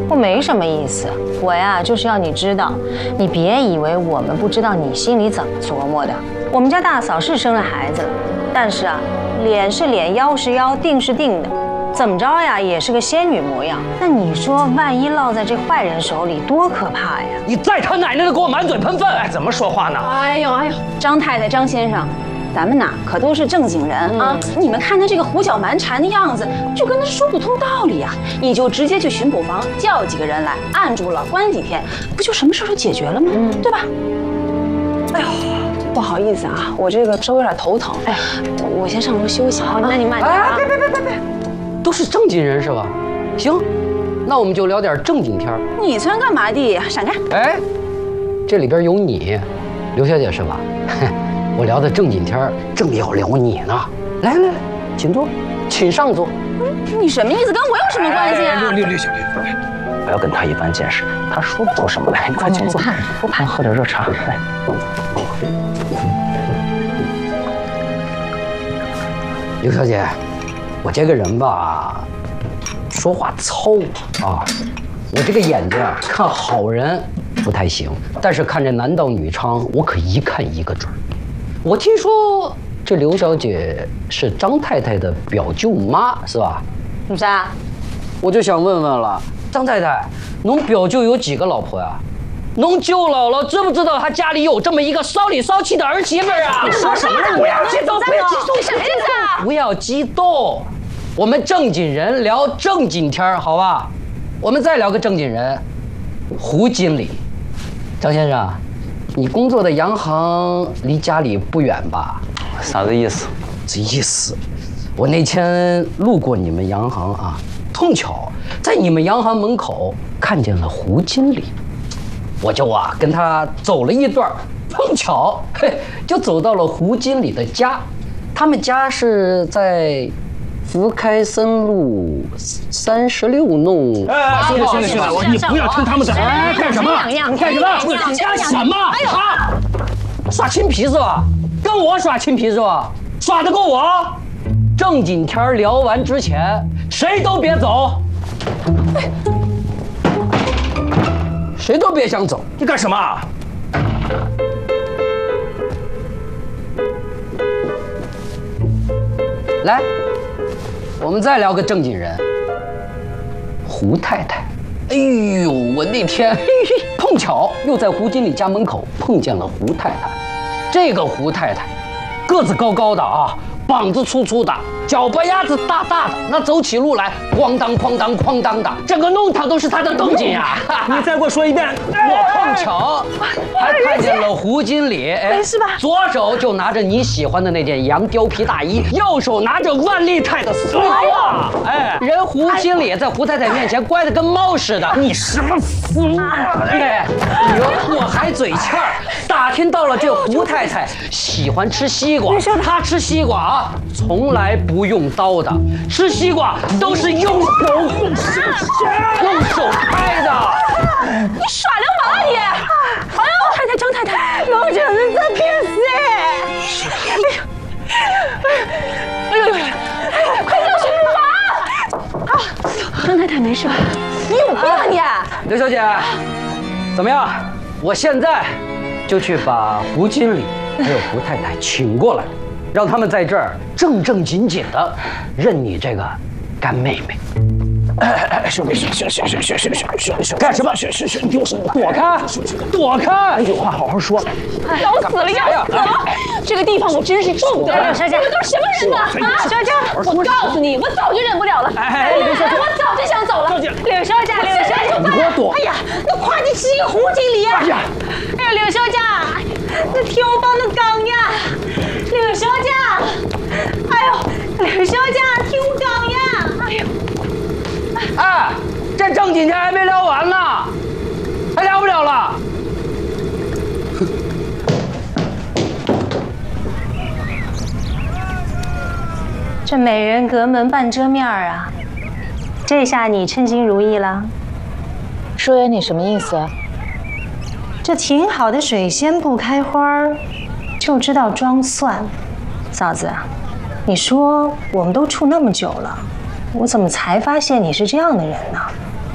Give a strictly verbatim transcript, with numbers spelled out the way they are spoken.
我没什么意思，我呀就是要你知道，你别以为我们不知道你心里怎么琢磨的。我们家大嫂是生了孩子了，但是啊，脸是脸，腰是腰，定是定的，怎么着呀，也是个仙女模样。那你说，万一落在这坏人手里，多可怕呀！ 你再他奶奶的给我满嘴喷粪！哎，怎么说话呢？ 哎呦哎呦，张太太、张先生。 咱们呐可都是正经人啊！你们看他这个胡搅蛮缠的样子，就跟他说不通道理啊！你就直接去巡捕房叫几个人来，按住了，关几天，不就什么事都解决了吗？嗯、对吧？哎呦，不好意思啊，我这个稍微有点头疼，哎，我先上楼休息。好，那你慢点啊！ 别别别别别，都是正经人是吧？行，那我们就聊点正经天儿。 你穿干嘛的？闪开！ 哎，这里边有你，刘小姐是吧？我聊的正经天儿，正要聊你呢。来来来，请坐，请上座。 嗯，你什么意思？跟我有什么关系啊？ 六六六小六，我要跟他一般见识，他说不出什么来。你快请坐，不怕，喝点热茶。来。 刘小姐，我这个人吧，说话糙啊，我这个眼睛啊，看好人不太行，但是看这男盗女娼，我可一看一个准儿。 我听说这刘小姐是张太太的表舅妈，是吧？ 怎么着？ 我就想问问了，张太太，侬表舅有几个老婆呀？侬舅姥姥知不知道他家里有这么一个骚里骚气的儿媳妇啊？ 你说什么呢？ 不要激动，不要激动， 什么意思啊？ 不要激动，我们正经人聊正经天儿，好吧？我们再聊个正经人，胡经理，张先生。 你工作的洋行离家里不远吧？ 啥子意思？ 这意思，我那天路过你们洋行啊，碰巧在你们洋行门口看见了胡经理，我就啊跟他走了一段，碰巧嘿就走到了胡经理的家，他们家是在福开森路三十六弄。 哎，行了行了行了，你不要听他们的。哎，干什么？干什么？你干什么？ 啊！耍青皮是吧？跟我耍青皮是吧？耍得过我？正经天聊完之前，谁都别走，谁都别想走。 你干什么？ 来。 我们再聊个正经人，胡太太。哎呦，我那天嘿嘿碰巧又在胡经理家门口碰见了胡太太。这个胡太太，个子高高的啊，膀子粗粗的，脚巴丫子大大的，那走起路来哐当哐当哐当的，整个弄堂都是她的动静呀！ 你再给我说一遍。 我碰巧还看见了胡经理， 没事吧？ 左手就拿着你喜欢的那件羊貂皮大衣，右手拿着万利泰的丝袜。哎，人胡经理在胡太太面前乖得跟猫似的。 你什么丝袜？ 哎，我我还嘴欠儿，打听到了这胡太太喜欢吃西瓜，她吃西瓜啊，从来不用刀的，吃西瓜都是用手用手用手拍的。 你耍流氓啊你！哎呦，太太张太太，老者人在骗谁？哎呦哎呦哎呦！快叫巡捕房！啊，张太太没事吧？你有病啊你！ 刘小姐，怎么样？我现在就去把胡经理还有胡太太请过来，让他们在这儿正正经经的认你这个干妹妹。 哎哎哎，兄弟，兄兄兄兄兄兄兄兄，干什么？兄兄兄，你给我说， 躲开，躲开！ 有话好好说。 要死了要死了！这个地方我真是受不了！ 小姐， 你们都是什么人呢？啊，小姐，我告诉你，我早就忍不了了。哎，刘小姐，我早就想走了。 小姐， 柳小姐，柳小姐， 你给我躲！ 哎呀，那快点吃一个胡经理呀！ 哎呀， 哎呀，柳小姐，那听我帮侬讲呀，柳小姐，哎呦，柳小姐，听我讲呀，哎呦。 哎，这正经天还没聊完呢，还聊不了了。 这美人隔门半遮面儿啊，这下你称心如意了。 说呀，你什么意思啊？ 这挺好的水仙不开花儿，就知道装蒜。嫂子，你说我们都处那么久了，我怎么才发现你是这样的人呢？